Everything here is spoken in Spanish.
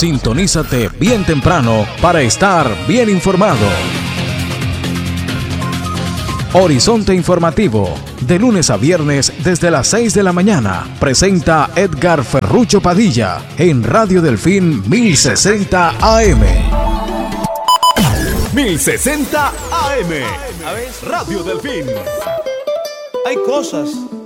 Sintonízate bien temprano para estar bien informado. Horizonte Informativo, de lunes a viernes desde las 6 de la mañana, presenta Edgar Ferrucho Padilla en Radio Delfín 1060 AM. 1060 AM, Radio Delfín. Hay cosas